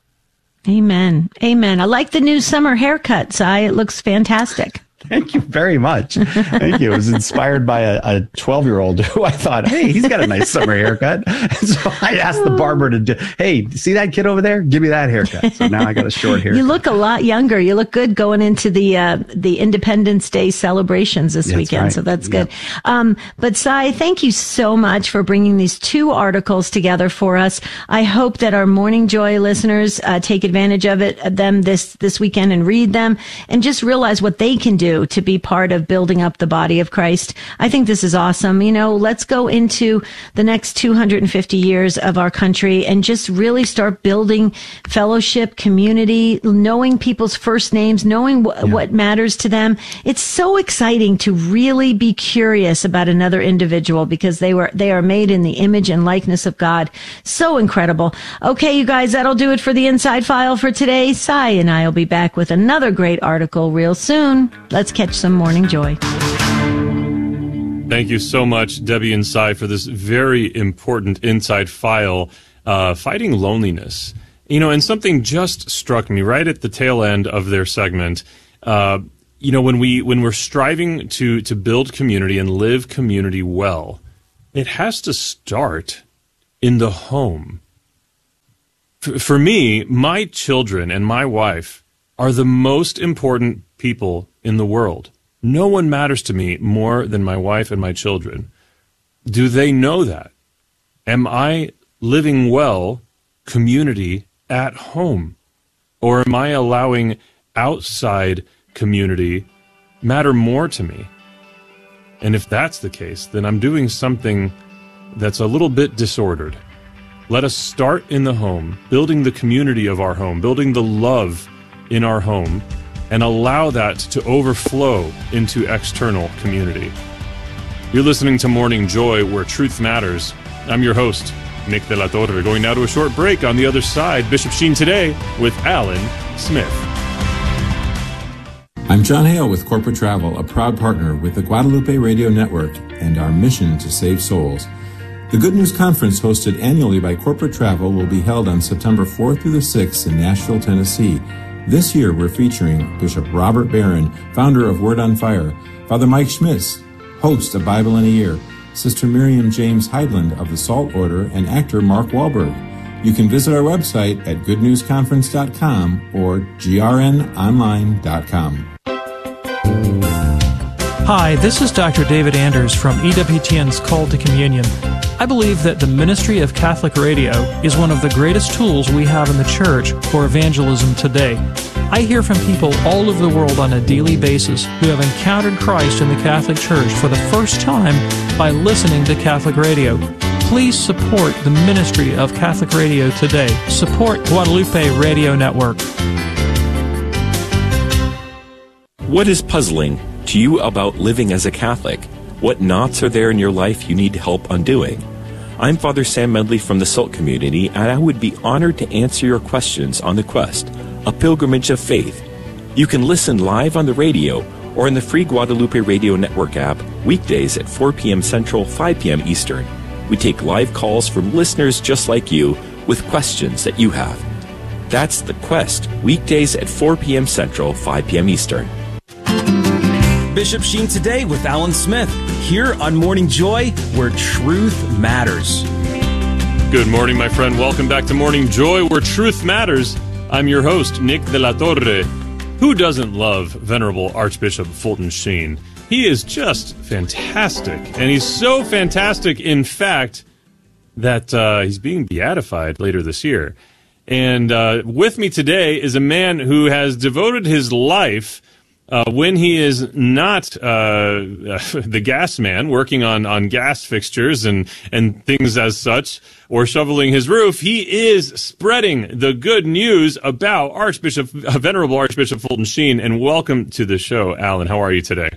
F: Amen. Amen. I like the new summer haircut, Si. It looks fantastic.
G: Thank you very much. Thank you. It was inspired by a twelve-year-old who I thought, hey, he's got a nice summer haircut. And so I asked the barber to do, hey, see that kid over there? Give me that haircut. So now I got a short haircut.
F: You look a lot younger. You look good going into the uh, the Independence Day celebrations this that's weekend. Right. So that's good. Yeah. Um, but Si, thank you so much for bringing these two articles together for us. I hope that our Morning Joy listeners uh, take advantage of it, of them this this weekend and read them and just realize what they can do to be part of building up the body of Christ. I think this is awesome. You know, let's go into the next two hundred fifty years of our country and just really start building fellowship, community, knowing people's first names, knowing wh- yeah. what matters to them. It's so exciting to really be curious about another individual because they were, they are made in the image and likeness of God. So incredible. Okay, you guys, that'll do it for the Inside File for today. Si and I will be back with another great article real soon. Let's Let's catch some morning joy.
A: Thank you so much, Debbie and Cy, for this very important inside file, uh, fighting loneliness. You know, and something just struck me right at the tail end of their segment. Uh, you know, when we when we're striving to to build community and live community well, it has to start in the home. F- for me, my children and my wife are the most important people in the world. No one matters to me more than my wife and my children. Do they know that? Am I living well community at home? Or am I allowing outside community matter more to me? And if that's the case, then I'm doing something that's a little bit disordered. Let us start in the home, building the community of our home, building the love in our home, and allow that to overflow into external community. You're listening to Morning Joy, where truth matters. I'm your host, Nick De La Torre. Going now to a short break. On the other side, Bishop Sheen Today with Alan Smith.
J: I'm John Hale with Corporate Travel, a proud partner with the Guadalupe Radio Network and our mission to save souls. The Good News Conference, hosted annually by Corporate Travel, will be held on September fourth through the sixth in Nashville, Tennessee. This year, we're featuring Bishop Robert Barron, founder of Word on Fire, Father Mike Schmitz, host of Bible in a Year, Sister Miriam James Heidland of the Salt Order, and actor Mark Wahlberg. You can visit our website at good news conference dot com or g r n online dot com.
K: Hi, this is Doctor David Anders from E W T N's Call to Communion. I believe that the ministry of Catholic Radio is one of the greatest tools we have in the Church for evangelism today. I hear from people all over the world on a daily basis who have encountered Christ in the Catholic Church for the first time by listening to Catholic Radio. Please support the ministry of Catholic Radio today. Support Guadalupe Radio Network.
L: What is puzzling to you about living as a Catholic? What knots are there in your life you need help undoing? I'm Father Sam Medley from the Salt Community, and I would be honored to answer your questions on The Quest, a pilgrimage of faith. You can listen live on the radio or in the free Guadalupe Radio Network app weekdays at four p.m. Central, five p.m. Eastern. We take live calls from listeners just like you with questions that you have. That's The Quest, weekdays at four p.m. Central, five p.m. Eastern.
M: Bishop Sheen Today with Alan Smith, here on Morning Joy, where truth matters.
A: Good morning, my friend. Welcome back to Morning Joy, where truth matters. I'm your host, Nick De La Torre. Who doesn't love Venerable Archbishop Fulton Sheen? He is just fantastic, and he's so fantastic, in fact, that uh, he's being beatified later this year. And uh, with me today is a man who has devoted his life Uh, when he is not uh, the gas man working on, on gas fixtures and, and things as such, or shoveling his roof, he is spreading the good news about Archbishop, uh, Venerable Archbishop Fulton Sheen. And welcome to the show, Alan. How are you today?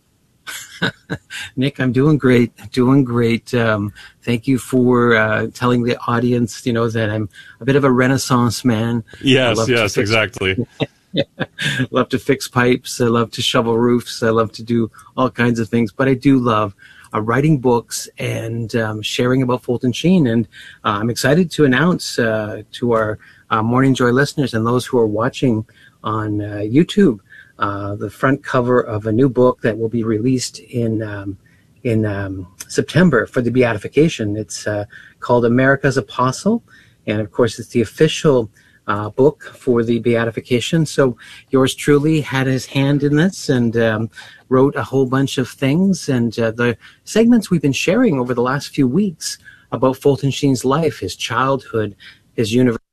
N: Nick, I'm doing great. Doing great. Um, thank you for uh, telling the audience, you know, that I'm a bit of a Renaissance man.
A: Yes, yes, exactly.
N: I love to fix pipes. I love to shovel roofs. I love to do all kinds of things. But I do love uh, writing books and um, sharing about Fulton Sheen. And uh, I'm excited to announce uh, to our uh, Morning Joy listeners and those who are watching on uh, YouTube uh, the front cover of a new book that will be released in um, in um, September for the beatification. It's uh, called America's Apostle. And, of course, it's the official Uh, book for the beatification. So yours truly had his hand in this and um, wrote a whole bunch of things. And uh, the segments we've been sharing over the last few weeks about Fulton Sheen's life, his childhood, his university,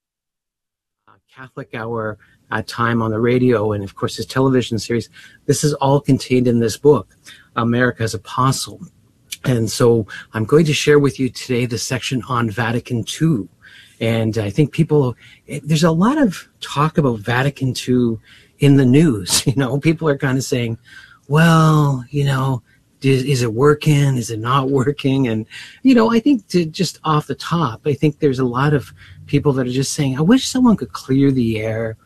N: uh, Catholic Hour uh, time on the radio, and of course his television series. This is all contained in this book, America's Apostle. And so I'm going to share with you today the section on Vatican Two. And I think people, there's a lot of talk about Vatican Two in the news. You know, people are kind of saying, well, you know, is, is it working? Is it not working? And, you know, I think to just off the top, I think there's a lot of people that are just saying, I wish someone could clear the air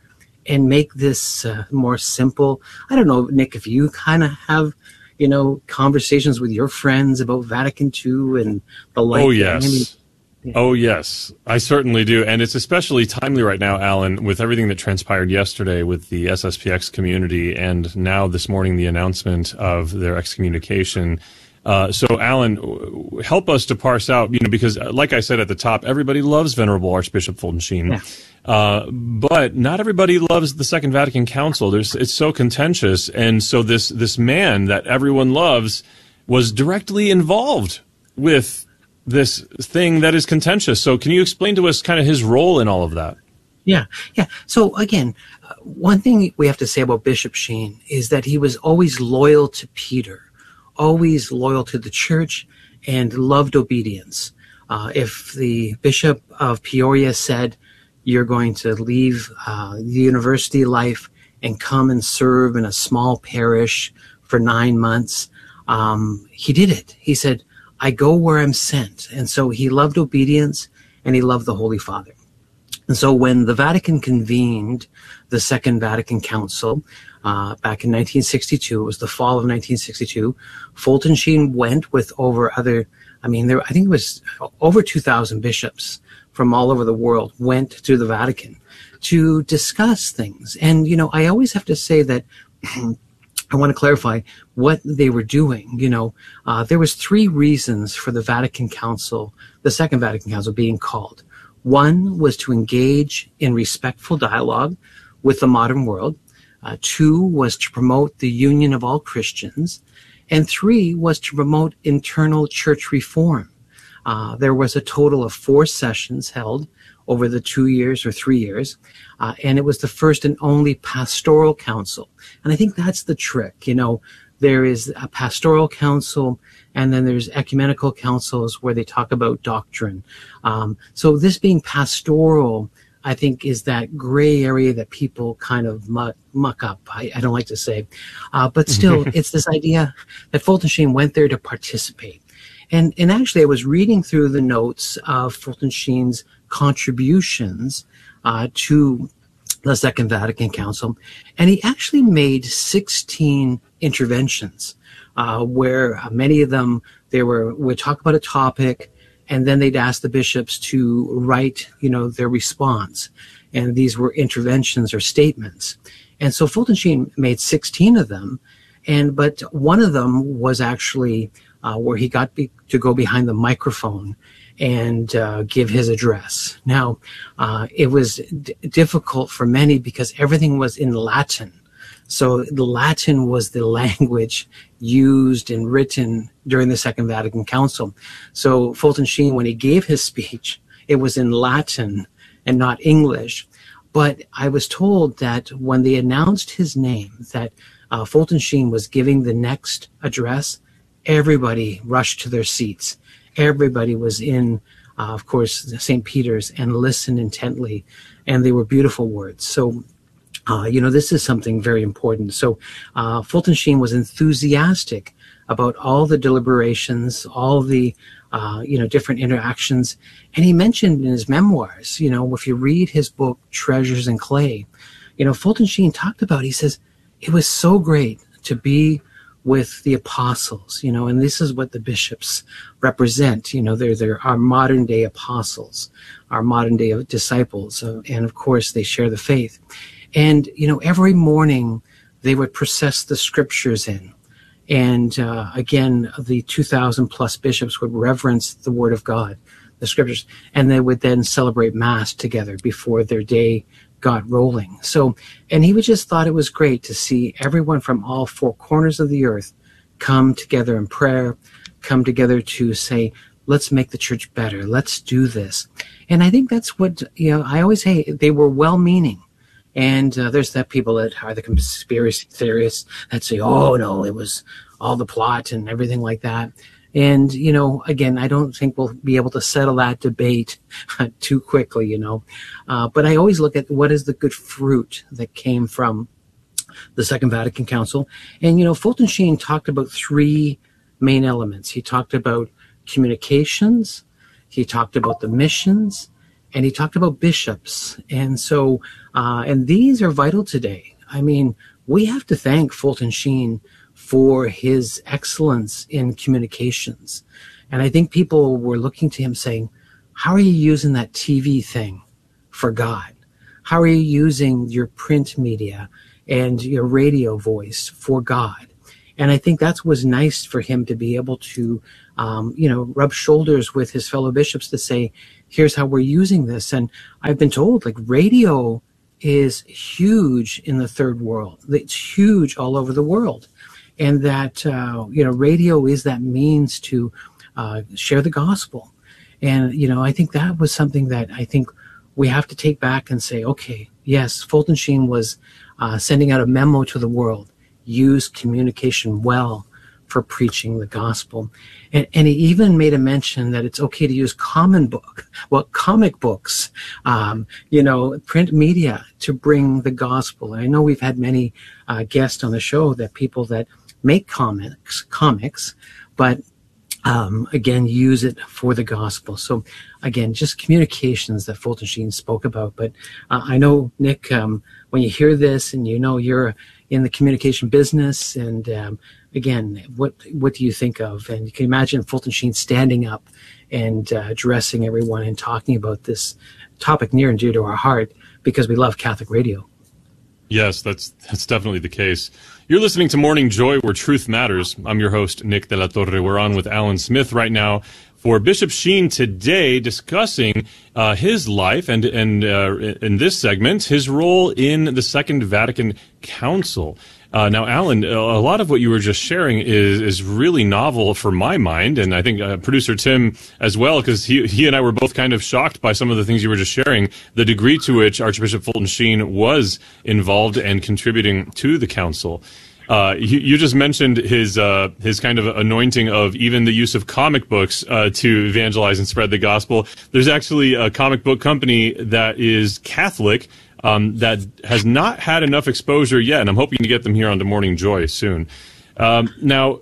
N: and make this uh, more simple. I don't know, Nick, if you kind of have, you know, conversations with your friends about Vatican Two and the like.
A: Oh, yes. Oh, yes, I certainly do. And it's especially timely right now, Alan, with everything that transpired yesterday with the S S P X community and now this morning the announcement of their excommunication. Uh, so, Alan, help us to parse out, you know, because like I said at the top, everybody loves Venerable Archbishop Fulton Sheen. Yeah. Uh, but not everybody loves the Second Vatican Council. There's, it's so contentious. And so this, this man that everyone loves was directly involved with this thing that is contentious. So can you explain to us kind of his role in all of that?
N: Yeah, yeah. So again, uh, one thing we have to say about Bishop Sheen is that he was always loyal to Peter, always loyal to the church, and loved obedience. Uh, if the Bishop of Peoria said, you're going to leave uh, the university life and come and serve in a small parish for nine months, um, he did it. He said, I go where I'm sent. And so he loved obedience and he loved the Holy Father. And so when the Vatican convened the Second Vatican Council uh, back in nineteen sixty-two, it was the fall of nineteen sixty-two, Fulton Sheen went with over other, I mean, there, I think it was over two thousand bishops from all over the world went to the Vatican to discuss things. And, you know, I always have to say that I want to clarify what they were doing. You know, uh, there was three reasons for the Vatican Council, the Second Vatican Council being called. One was to engage in respectful dialogue with the modern world. Uh, two was to promote the union of all Christians. And three was to promote internal church reform. Uh, there was a total of four sessions held over the two years or three years. Uh, and it was the first and only pastoral council. And I think that's the trick. You know, there is a pastoral council and then there's ecumenical councils where they talk about doctrine. Um, so this being pastoral, I think, is that gray area that people kind of muck, muck up. I, I don't like to say. Uh, but still, it's this idea that Fulton Sheen went there to participate. And, and actually, I was reading through the notes of Fulton Sheen's contributions uh, to the Second Vatican Council, and he actually made sixteen interventions uh, where many of them, they were would talk about a topic, and then they'd ask the bishops to write, you know, their response. And these were interventions or statements. And so Fulton Sheen made sixteen of them, and but one of them was actually uh, where he got be- to go behind the microphone and uh, give his address. Now, uh, it was d- difficult for many because everything was in Latin. So the Latin was the language used and written during the Second Vatican Council. So Fulton Sheen, when he gave his speech, it was in Latin and not English. But I was told that when they announced his name, that uh, Fulton Sheen was giving the next address, everybody rushed to their seats. Everybody was in, uh, of course, Saint Peter's and listened intently. And they were beautiful words. So, uh, you know, this is something very important. So uh, Fulton Sheen was enthusiastic about all the deliberations, all the, uh, you know, different interactions. And he mentioned in his memoirs, you know, if you read his book, Treasures in Clay, you know, Fulton Sheen talked about, he says, it was so great to be with the apostles, you know, and this is what the bishops represent. You know, they're, they're our modern day apostles, our modern day disciples. Uh, and of course, they share the faith. And, you know, every morning they would process the scriptures in. And uh, again, the two thousand plus bishops would reverence the word of God, the scriptures, and they would then celebrate Mass together before their day got rolling. So, and he would just thought it was great to see everyone from all four corners of the earth come together in prayer, come together to say, let's make the church better. Let's do this. And I think that's what, you know, I always say they were well-meaning. And uh, there's that people that are the conspiracy theorists that say, oh, no, it was all the plot and everything like that. And, you know, again, I don't think we'll be able to settle that debate too quickly, you know. Uh, but I always look at what is the good fruit that came from the Second Vatican Council. And, you know, Fulton Sheen talked about three main elements. He talked about communications, he talked about the missions, and he talked about bishops. And so, uh, and these are vital today. I mean, we have to thank Fulton Sheen for his excellence in communications. And I think people were looking to him saying, how are you using that T V thing for God? How are you using your print media and your radio voice for God? And I think that was nice for him to be able to, um, you know, rub shoulders with his fellow bishops to say, here's how we're using this. And I've been told, like, radio is huge in the third world. It's huge all over the world. And that, uh, you know, radio is that means to uh, share the gospel. And, you know, I think that was something that I think we have to take back and say, okay, yes, Fulton Sheen was uh, sending out a memo to the world. Use communication well for preaching the gospel. And, and he even made a mention that it's okay to use common book, well, comic books, um, you know, print media to bring the gospel. And I know we've had many uh, guests on the show that people that make comics, comics, but um, again, use it for the gospel. So again, just communications that Fulton Sheen spoke about. But uh, I know, Nick, um, when you hear this and you know you're in the communication business, and um, again, what what do you think of? And you can imagine Fulton Sheen standing up and uh, addressing everyone and talking about this topic near and dear to our heart because we love Catholic radio.
A: Yes, that's that's definitely the case. You're listening to Morning Joy, where truth matters. I'm your host, Nick de la Torre. We're on with Alan Smith right now for Bishop Sheen today, discussing uh, his life and, and uh, in this segment, his role in the Second Vatican Council. Uh, now, Alan, a lot of what you were just sharing is is really novel for my mind, and I think uh, producer Tim as well, because he he and I were both kind of shocked by some of the things you were just sharing, the degree to which Archbishop Fulton Sheen was involved and contributing to the council. Uh, you, you just mentioned his uh, his kind of anointing of even the use of comic books uh, to evangelize and spread the gospel. There's actually a comic book company that is Catholic um, that has not had enough exposure yet, and I'm hoping to get them here on to Morning Joy soon. Um, now,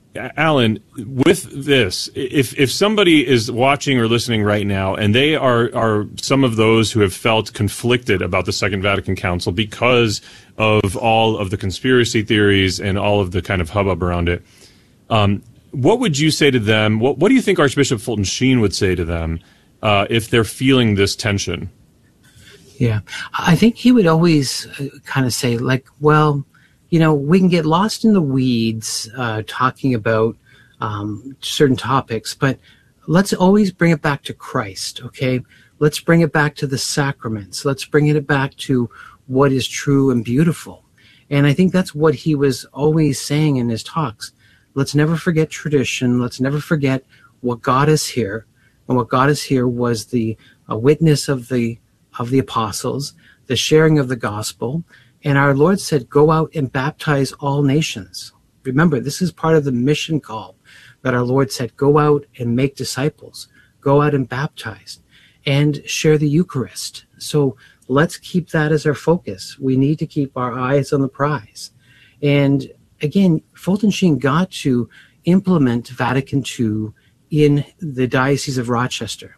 A: Alan, with this, if if somebody is watching or listening right now, and they are are some of those who have felt conflicted about the Second Vatican Council because of all of the conspiracy theories and all of the kind of hubbub around it, um, what would you say to them? What what do you think Archbishop Fulton Sheen would say to them uh, if they're feeling this tension?
N: Yeah, I think he would always kind of say, like, well, you know, we can get lost in the weeds uh, talking about um, certain topics, but let's always bring it back to Christ, okay? Let's bring it back to the sacraments. Let's bring it back to what is true and beautiful. And I think that's what he was always saying in his talks. Let's never forget tradition. Let's never forget what God is here. And what God is here was the uh, witness of the of the apostles, the sharing of the gospel. And our Lord said, go out and baptize all nations. Remember, this is part of the mission call that our Lord said, go out and make disciples, go out and baptize and share the Eucharist. So let's keep that as our focus. We need to keep our eyes on the prize. And again, Fulton Sheen got to implement Vatican Two in the Diocese of Rochester.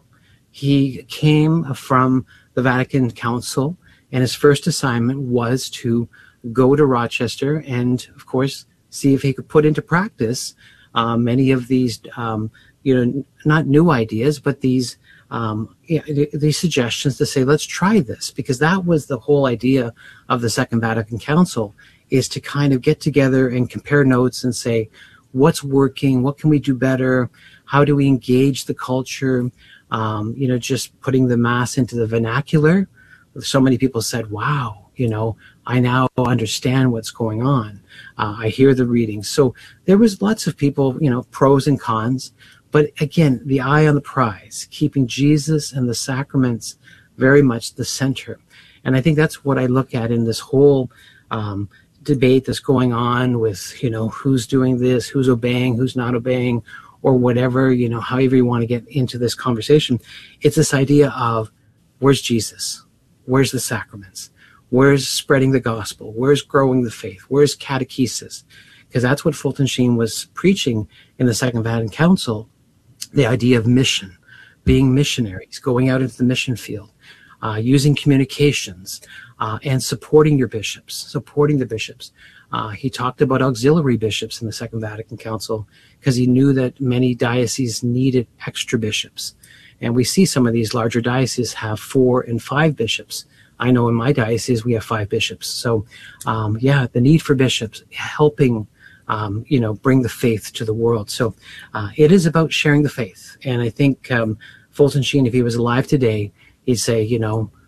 N: He came from the Vatican Council, and his first assignment was to go to Rochester and, of course, see if he could put into practice uh, many of these, um, you know, not new ideas, but these um, yeah, these suggestions to say, let's try this, because that was the whole idea of the Second Vatican Council, is to kind of get together and compare notes and say, what's working? What can we do better? How do we engage the culture? Um, you know, just putting the Mass into the vernacular. So many people said, wow, you know, I now understand what's going on. Uh, I hear the readings. So there was lots of people, you know, pros and cons. But again, the eye on the prize, keeping Jesus and the sacraments very much the center. And I think that's what I look at in this whole um, debate that's going on with, you know, who's doing this, who's obeying, who's not obeying, or whatever, you know, however you want to get into this conversation. It's this idea of, where's Jesus? Where's the sacraments? Where's spreading the gospel? Where's growing the faith? Where's catechesis? Because that's what Fulton Sheen was preaching in the Second Vatican Council, the idea of mission, being missionaries, going out into the mission field, uh, using communications, uh, and supporting your bishops, supporting the bishops. Uh, he talked about auxiliary bishops in the Second Vatican Council because he knew that many dioceses needed extra bishops. And we see some of these larger dioceses have four and five bishops. I know in my diocese we have five bishops. So, um, yeah, the need for bishops helping, um, you know, bring the faith to the world. So uh, it is about sharing the faith. And I think um, Fulton Sheen, if he was alive today, he'd say, you know,